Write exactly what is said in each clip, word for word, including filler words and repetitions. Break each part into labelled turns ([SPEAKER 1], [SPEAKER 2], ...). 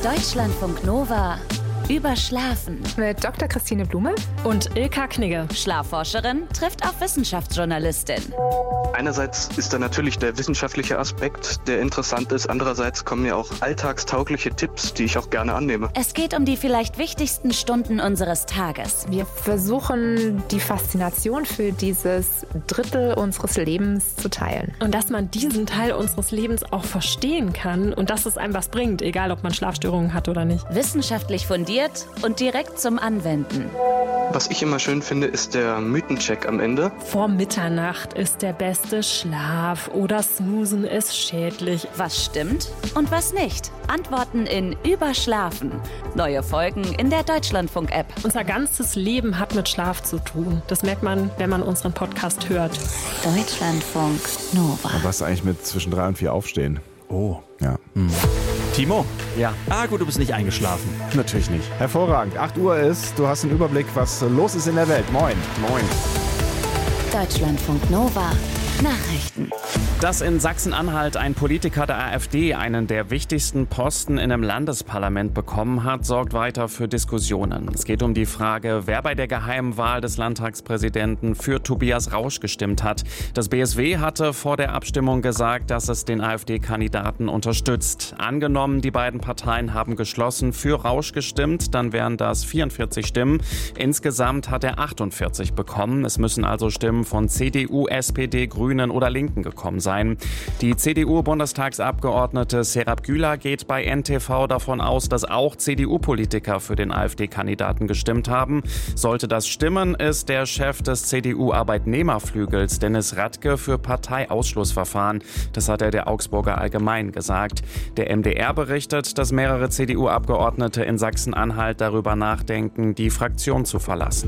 [SPEAKER 1] Deutschlandfunk Nova. Überschlafen.
[SPEAKER 2] Mit Doktor Christine Blume
[SPEAKER 3] und Ilka Knigge.
[SPEAKER 1] Schlafforscherin trifft auf Wissenschaftsjournalistin.
[SPEAKER 4] Einerseits ist da natürlich der wissenschaftliche Aspekt, der interessant ist. Andererseits kommen ja auch alltagstaugliche Tipps, die ich auch gerne annehme.
[SPEAKER 1] Es geht um die vielleicht wichtigsten Stunden unseres Tages.
[SPEAKER 2] Wir versuchen, die Faszination für dieses Drittel unseres Lebens zu teilen.
[SPEAKER 3] Und dass man diesen Teil unseres Lebens auch verstehen kann und dass es einem was bringt, egal ob man Schlafstörungen hat oder nicht.
[SPEAKER 1] Wissenschaftlich fundiert und direkt zum Anwenden.
[SPEAKER 4] Was ich immer schön finde, ist der Mythencheck am Ende.
[SPEAKER 3] Vor Mitternacht ist der beste Schlaf oder Snoozen ist schädlich.
[SPEAKER 1] Was stimmt und was nicht? Antworten in Überschlafen. Neue Folgen in der Deutschlandfunk-App.
[SPEAKER 3] Unser ganzes Leben hat mit Schlaf zu tun. Das merkt man, wenn man unseren Podcast hört.
[SPEAKER 1] Deutschlandfunk Nova.
[SPEAKER 5] Und was eigentlich mit zwischen drei und vier aufstehen?
[SPEAKER 6] Oh.
[SPEAKER 5] Ja.
[SPEAKER 6] Hm. Timo?
[SPEAKER 5] Ja.
[SPEAKER 6] Ah, gut, du bist nicht eingeschlafen.
[SPEAKER 5] Natürlich nicht. Hervorragend. acht Uhr ist, du hast einen Überblick, was los ist in der Welt. Moin.
[SPEAKER 6] Moin.
[SPEAKER 1] Deutschlandfunk Nova. Nachrichten.
[SPEAKER 7] Dass in Sachsen-Anhalt ein Politiker der AfD einen der wichtigsten Posten in einem Landesparlament bekommen hat, sorgt weiter für Diskussionen. Es geht um die Frage, wer bei der geheimen Wahl des Landtagspräsidenten für Tobias Rausch gestimmt hat. Das B S W hatte vor der Abstimmung gesagt, dass es den AfD-Kandidaten unterstützt. Angenommen, die beiden Parteien haben geschlossen für Rausch gestimmt, dann wären das vierundvierzig Stimmen. Insgesamt hat er achtundvierzig bekommen. Es müssen also Stimmen von C D U, S P D, Grünen oder Linken gekommen sein. Die C D U-Bundestagsabgeordnete Serap Güler geht bei N T V davon aus, dass auch C D U-Politiker für den AfD-Kandidaten gestimmt haben. Sollte das stimmen, ist der Chef des C D U-Arbeitnehmerflügels Dennis Radke für Parteiausschlussverfahren. Das hat er der Augsburger Allgemein gesagt. Der M D R berichtet, dass mehrere C D U-Abgeordnete in Sachsen-Anhalt darüber nachdenken, die Fraktion zu verlassen.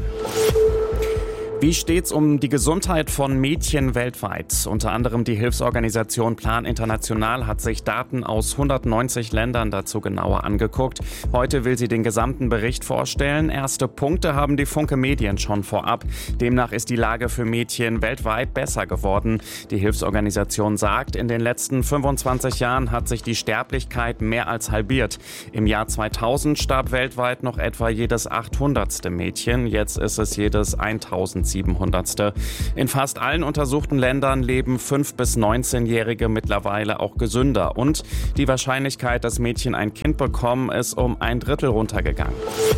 [SPEAKER 7] Wie steht's um die Gesundheit von Mädchen weltweit? Unter anderem die Hilfsorganisation Plan International hat sich Daten aus hundertneunzig Ländern dazu genauer angeguckt. Heute will sie den gesamten Bericht vorstellen. Erste Punkte haben die Funke Medien schon vorab. Demnach ist die Lage für Mädchen weltweit besser geworden. Die Hilfsorganisation sagt, in den letzten fünfundzwanzig Jahren hat sich die Sterblichkeit mehr als halbiert. Im Jahr zweitausend starb weltweit noch etwa jedes achthundertste Mädchen. Jetzt ist es jedes eintausendsiebenhundertste. In fast allen untersuchten Ländern leben fünf- bis neunzehnjährige mittlerweile auch gesünder. Und die Wahrscheinlichkeit, dass Mädchen ein Kind bekommen, ist um ein Drittel runtergegangen.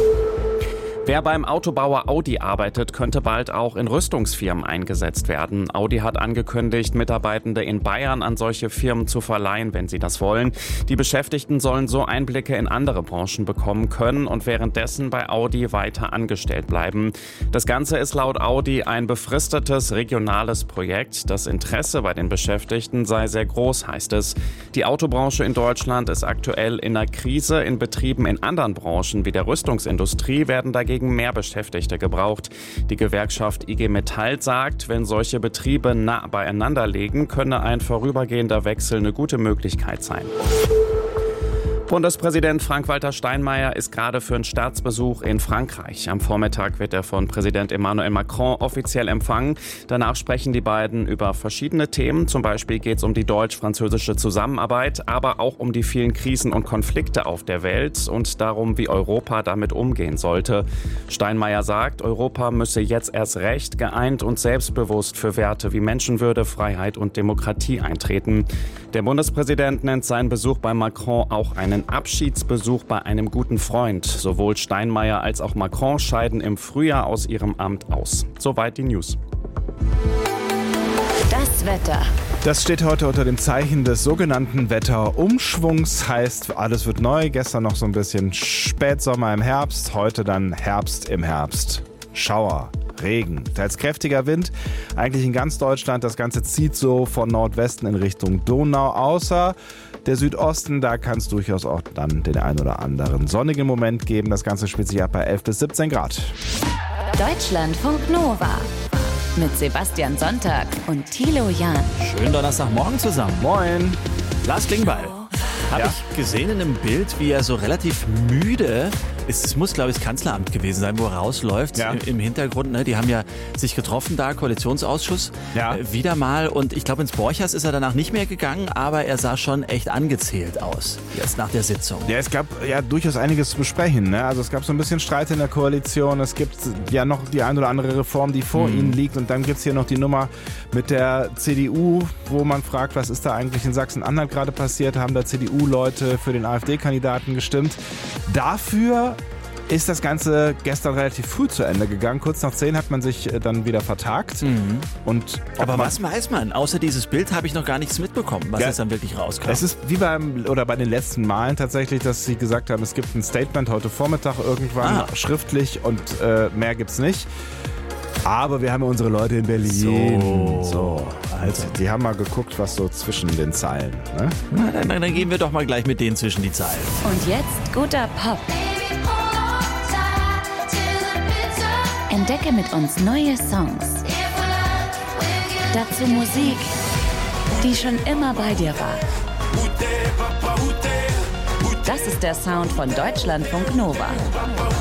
[SPEAKER 7] Wer beim Autobauer Audi arbeitet, könnte bald auch in Rüstungsfirmen eingesetzt werden. Audi hat angekündigt, Mitarbeitende in Bayern an solche Firmen zu verleihen, wenn sie das wollen. Die Beschäftigten sollen so Einblicke in andere Branchen bekommen können und währenddessen bei Audi weiter angestellt bleiben. Das Ganze ist laut Audi ein befristetes regionales Projekt. Das Interesse bei den Beschäftigten sei sehr groß, heißt es. Die Autobranche in Deutschland ist aktuell in einer Krise. In Betrieben in anderen Branchen wie der Rüstungsindustrie werden dagegen mehr Beschäftigte gebraucht. Die Gewerkschaft I G Metall sagt, wenn solche Betriebe nah beieinander liegen, könne ein vorübergehender Wechsel eine gute Möglichkeit sein. Bundespräsident Frank-Walter Steinmeier ist gerade für einen Staatsbesuch in Frankreich. Am Vormittag wird er von Präsident Emmanuel Macron offiziell empfangen. Danach sprechen die beiden über verschiedene Themen. Zum Beispiel geht es um die deutsch-französische Zusammenarbeit, aber auch um die vielen Krisen und Konflikte auf der Welt und darum, wie Europa damit umgehen sollte. Steinmeier sagt, Europa müsse jetzt erst recht geeint und selbstbewusst für Werte wie Menschenwürde, Freiheit und Demokratie eintreten. Der Bundespräsident nennt seinen Besuch bei Macron auch einen Abschiedsbesuch bei einem guten Freund. Sowohl Steinmeier als auch Macron scheiden im Frühjahr aus ihrem Amt aus. Soweit die News.
[SPEAKER 1] Das Wetter.
[SPEAKER 5] Das steht heute unter dem Zeichen des sogenannten Wetterumschwungs. Heißt, alles wird neu. Gestern noch so ein bisschen Spätsommer im Herbst. Heute dann Herbst im Herbst. Schauer. Regen, teils kräftiger Wind, eigentlich in ganz Deutschland. Das Ganze zieht so von Nordwesten in Richtung Donau, außer der Südosten. Da kann es durchaus auch dann den ein oder anderen sonnigen Moment geben. Das Ganze spielt sich ab bei elf bis siebzehn Grad.
[SPEAKER 1] Deutschlandfunk Nova mit Sebastian Sonntag und Thilo Jahn.
[SPEAKER 6] Schönen Donnerstagmorgen zusammen.
[SPEAKER 5] Moin.
[SPEAKER 6] Lars Klingbeil. Habe
[SPEAKER 5] Ja.
[SPEAKER 6] ich gesehen in einem Bild, wie er so relativ müde es, es muss, glaube ich, das Kanzleramt gewesen sein, wo er rausläuft.
[SPEAKER 5] Ja.
[SPEAKER 6] Im, Im Hintergrund, ne? Die haben ja sich getroffen da, Koalitionsausschuss.
[SPEAKER 5] Ja.
[SPEAKER 6] Äh, wieder mal. Und ich glaube, ins Borchers ist er danach nicht mehr gegangen, aber er sah schon echt angezählt aus, jetzt nach der Sitzung.
[SPEAKER 5] Ja, es gab ja durchaus einiges zu besprechen. Ne? Also es gab so ein bisschen Streit in der Koalition. Es gibt ja noch die ein oder andere Reform, die vor
[SPEAKER 6] Mhm.
[SPEAKER 5] ihnen liegt. Und dann gibt es hier noch die Nummer mit der C D U, wo man fragt, was ist da eigentlich in Sachsen-Anhalt gerade passiert? Haben da C D U-Leute für den AfD-Kandidaten gestimmt? Dafür ist das Ganze gestern relativ früh zu Ende gegangen. Kurz nach zehn hat man sich äh, dann wieder vertagt.
[SPEAKER 6] Mhm.
[SPEAKER 5] Und
[SPEAKER 6] Aber
[SPEAKER 5] man,
[SPEAKER 6] was weiß man? Außer dieses Bild habe ich noch gar nichts mitbekommen, was
[SPEAKER 5] Ja.
[SPEAKER 6] jetzt dann wirklich rauskam.
[SPEAKER 5] Es ist wie beim oder bei den letzten Malen tatsächlich, dass sie gesagt haben, es gibt ein Statement heute Vormittag irgendwann
[SPEAKER 6] Ah.
[SPEAKER 5] schriftlich und äh, mehr gibt's nicht. Aber wir haben ja unsere Leute in Berlin.
[SPEAKER 6] So.
[SPEAKER 5] So, also die haben mal geguckt, was so zwischen den Zeilen. Ne?
[SPEAKER 6] Na, dann, dann gehen wir doch mal gleich mit denen zwischen die Zeilen.
[SPEAKER 1] Und jetzt guter Pop. Entdecke mit uns neue Songs. Dazu Musik, die schon immer bei dir war. Das ist der Sound von Deutschlandfunk Nova.